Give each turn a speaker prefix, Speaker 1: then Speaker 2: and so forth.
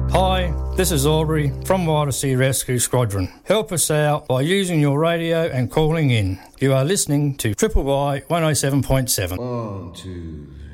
Speaker 1: Hi, this is Aubrey from Wild Sea Rescue Squadron. Help us out by using your radio and calling in. You are listening to Triple Y 107.7.
Speaker 2: 1, 2, 3.